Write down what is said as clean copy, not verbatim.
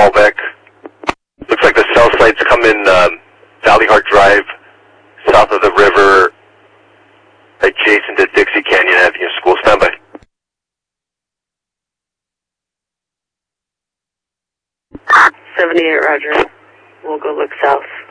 callback. Looks like the cell sites come in Valley Heart Drive, south of the river, adjacent to Dixie Canyon Avenue School. Standby. 78, roger. We'll go look south.